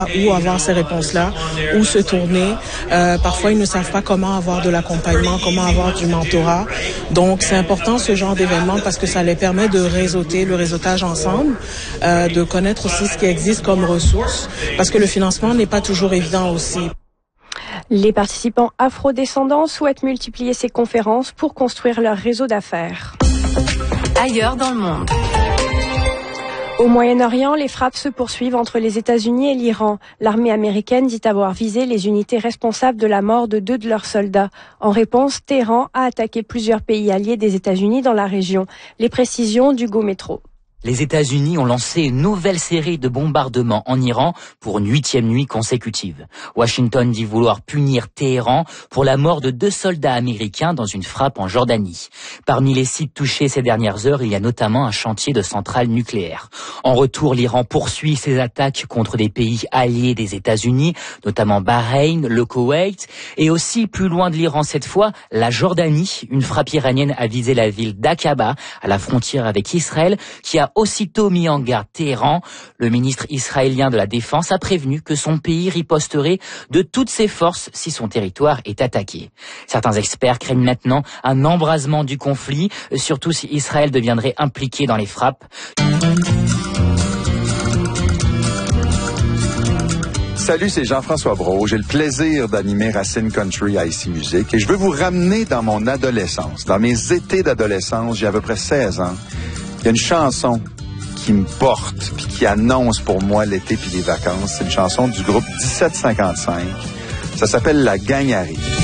où avoir ces réponses-là, où se tourner. Parfois, ils ne savent pas comment avoir de l'accompagnement, comment avoir du mentorat. Donc, c'est important ce genre d'événement parce que ça les permet de réseauter, le réseautage ensemble, de connaître aussi ce qui existe comme ressources, parce que le financement n'est pas toujours évident aussi. Les participants afrodescendants souhaitent multiplier ces conférences pour construire leur réseau d'affaires. Ailleurs dans le monde. Au Moyen-Orient, les frappes se poursuivent entre les États-Unis et l'Iran. L'armée américaine dit avoir visé les unités responsables de la mort de 2 de leurs soldats. En réponse, Téhéran a attaqué plusieurs pays alliés des États-Unis dans la région. Les précisions d'Hugo Métro. Les États-Unis ont lancé une nouvelle série de bombardements en Iran pour une 8e nuit consécutive. Washington dit vouloir punir Téhéran pour la mort de 2 soldats américains dans une frappe en Jordanie. Parmi les sites touchés ces dernières heures, il y a notamment un chantier de centrale nucléaire. En retour, l'Iran poursuit ses attaques contre des pays alliés des États-Unis, notamment Bahreïn, le Koweït, et aussi plus loin de l'Iran cette fois, la Jordanie. Une frappe iranienne a visé la ville d'Aqaba, à la frontière avec Israël, qui a aussitôt mis en garde Téhéran. Le ministre israélien de la Défense a prévenu que son pays riposterait de toutes ses forces si son territoire est attaqué. Certains experts craignent maintenant un embrasement du conflit, surtout si Israël deviendrait impliqué dans les frappes. Salut, c'est Jean-François Brault. J'ai le plaisir d'animer Racine Country à ICI Musique et je veux vous ramener dans mon adolescence. Dans mes étés d'adolescence, j'ai à peu près 16 ans. Il y a une chanson qui me porte puis qui annonce pour moi l'été puis les vacances. C'est une chanson du groupe 1755. Ça s'appelle La Gang arrive.